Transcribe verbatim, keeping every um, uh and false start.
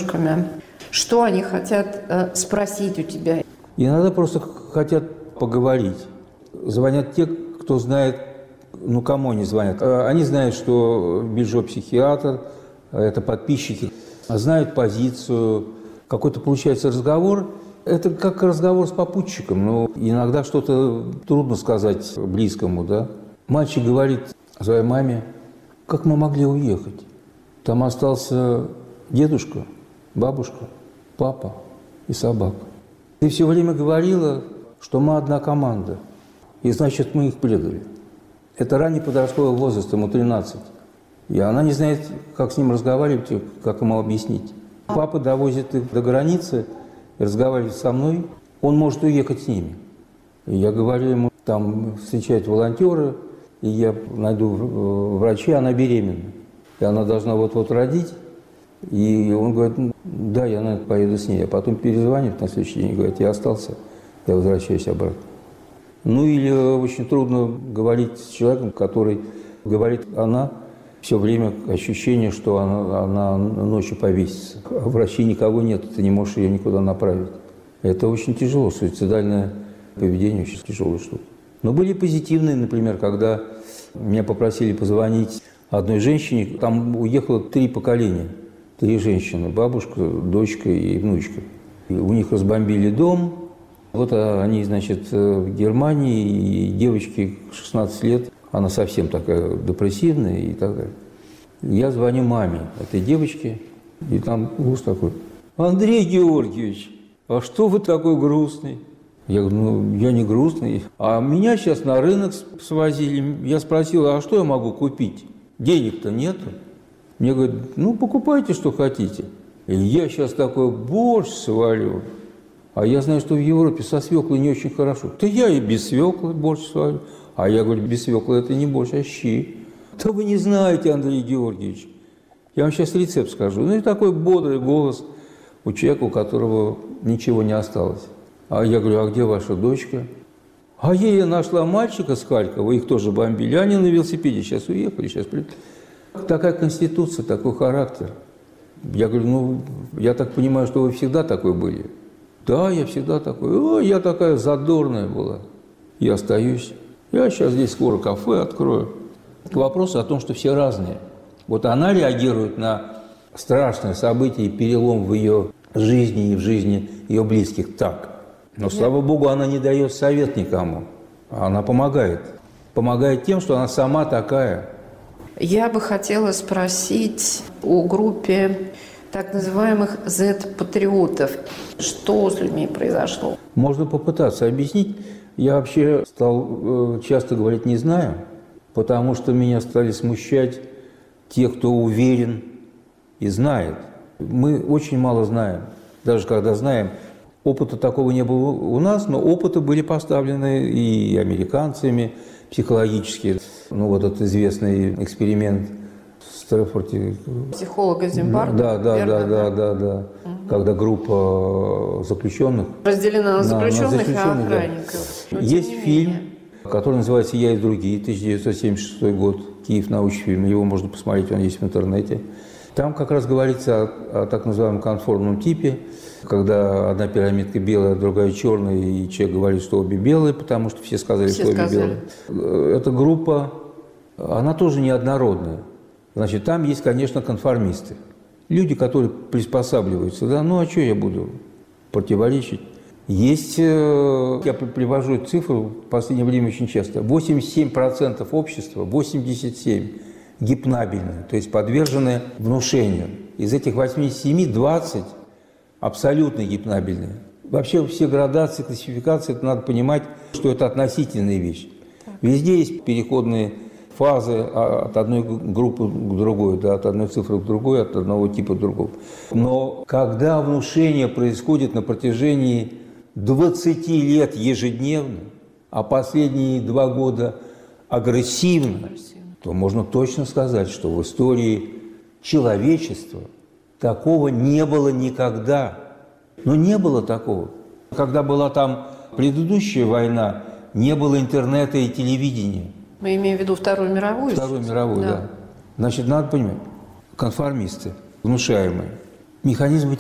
девушками. Что они хотят э, спросить у тебя? Иногда просто хотят поговорить. Звонят те, кто знает, ну, кому они звонят. Они знают, что Бельжо психиатр, это подписчики, знают позицию, какой-то получается разговор. Это как разговор с попутчиком, но иногда что-то трудно сказать близкому, да. Мальчик говорит своей маме: как мы могли уехать? Там остался дедушка, бабушка, папа и собака. Ты все время говорила, что мы одна команда, и значит, мы их предали. Это ранний подростковый возраст, ему тринадцать. И она не знает, как с ним разговаривать, как ему объяснить. Папа довозит их до границы и разговаривает со мной. Он может уехать с ними. И я говорю ему, там встречают волонтеры, и я найду врача, она беременна. И она должна вот-вот родить. И он говорит: да, я, наверное, поеду с ней. А потом перезвонит на следующий день и говорит: я остался, я возвращаюсь обратно. Ну или очень трудно говорить с человеком, который говорит: она, все время ощущение, что она, она ночью повесится. А в враче никого нет, ты не можешь ее никуда направить. Это очень тяжело, суицидальное поведение очень тяжелая штука. Но были позитивные, например, когда меня попросили позвонить одной женщине, там уехало три поколения. Три женщины: бабушка, дочка и внучка. И у них разбомбили дом. Вот они, значит, в Германии, и девочке шестнадцать лет, она совсем такая депрессивная и так далее. Я звоню маме этой девочки, и там голос такой: Андрей Георгиевич, а что вы такой грустный? Я говорю: ну, я не грустный. А меня сейчас на рынок свозили. Я спросил: а что я могу купить? Денег-то нету. Мне говорят: ну, покупайте, что хотите. И я сейчас такой борщ сварю. А я знаю, что в Европе со свеклой не очень хорошо. Да я и без свеклы борщ сварю. А я говорю: без свеклы это не борщ, а щи. Да вы не знаете, Андрей Георгиевич. Я вам сейчас рецепт скажу. Ну и такой бодрый голос у человека, у которого ничего не осталось. А я говорю: а где ваша дочка? А я нашла мальчика с Харькова, их тоже бомбили. Они на велосипеде сейчас уехали, сейчас придут. Такая конституция, такой характер. Я говорю: ну, я так понимаю, что вы всегда такой были. Да, я всегда такой. О, я такая задорная была. Я остаюсь. Я сейчас здесь скоро кафе открою. К вопросу о том, что все разные. Вот она реагирует на страшное событие и перелом в ее жизни и в жизни ее близких так. Но, слава Богу, она не дает совет никому. Она помогает. Помогает тем, что она сама такая. Я бы хотела спросить о группе так называемых зет-патриотов. Что с людьми произошло? Можно попытаться объяснить. Я вообще стал э, часто говорить «не знаю», потому что меня стали смущать те, кто уверен и знает. Мы очень мало знаем. Даже когда знаем, опыта такого не было у нас, но опыты были поставлены и американцами психологические. Ну, вот этот известный эксперимент в Стрэфорде. Психолога Зимбарда. Да, да, верно, да, да, да, да. Угу. Когда группа заключенных. Разделена на заключенных, на заключенных и охранников. Да. Есть фильм, который называется «Я и другие», тысяча девятьсот семьдесят шестой год, Киев, научный фильм. Его можно посмотреть, он есть в интернете. Там как раз говорится о, о так называемом конформном типе, когда одна пирамидка белая, другая черная, и человек говорит, что обе белые, потому что все сказали, все что сказали. Обе белые. Эта группа, она тоже неоднородная. Значит, там есть, конечно, конформисты. Люди, которые приспосабливаются. Да, ну а что я буду противоречить? Есть, я привожу эту цифру в последнее время очень часто, восемьдесят семь процентов общества, восемьдесят семь процентов гипнабельны, то есть подвержены внушению. Из этих восьмидесяти семи двадцать абсолютно гипнабельные. Вообще все градации, классификации, это надо понимать, что это относительные вещи. Везде есть переходные фазы от одной группы к другой, да, от одной цифры к другой, от одного типа к другому. Но когда внушение происходит на протяжении двадцати лет ежедневно, а последние два года агрессивно, то можно точно сказать, что в истории человечества такого не было никогда. Но не было такого. Когда была там предыдущая война, не было интернета и телевидения. Мы имеем в виду Вторую мировую? Вторую мировую, да. да. Значит, надо понимать, конформисты, внушаемые, механизмы